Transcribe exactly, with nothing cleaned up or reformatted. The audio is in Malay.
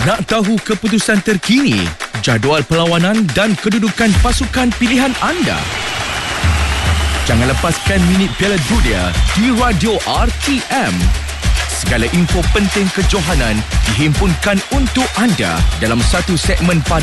Nak tahu keputusan terkini, jadual perlawanan dan kedudukan pasukan pilihan anda? Jangan lepaskan minit Piala Dunia di Radio R T M. Segala info penting kejohanan dihimpunkan untuk anda dalam satu segmen pada